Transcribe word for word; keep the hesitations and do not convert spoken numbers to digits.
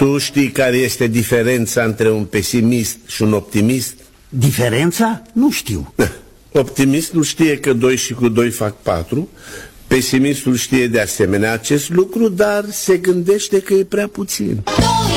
Tu știi care este diferența între un pesimist și un optimist? Diferența? Nu știu. Optimistul știe că doi și cu doi fac patru, pesimistul știe de asemenea acest lucru, dar se gândește că e prea puțin.